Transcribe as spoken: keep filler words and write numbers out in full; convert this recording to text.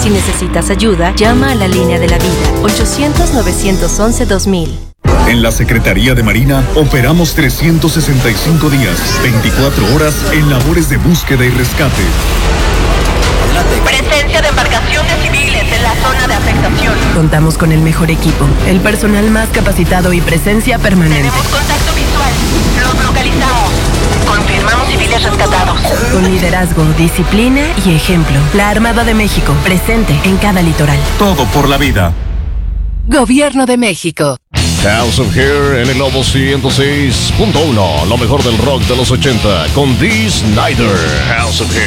Si necesitas ayuda, llama a la línea de la vida, ochocientos, novecientos once, dos mil. En la Secretaría de Marina operamos trescientos sesenta y cinco días, veinticuatro horas en labores de búsqueda y rescate. Presencia de embarcaciones civiles en la zona de afectación. Contamos con el mejor equipo, el personal más capacitado y presencia permanente. Tenemos contacto visual. Los localizamos. Confirmamos civiles rescatados. Con liderazgo, disciplina y ejemplo. La Armada de México, presente en cada litoral. Todo por la vida. Gobierno de México. House of Hair en el Lobo ciento seis punto uno. Lo mejor del rock de los ochenta con Dee Snider. House of Hair.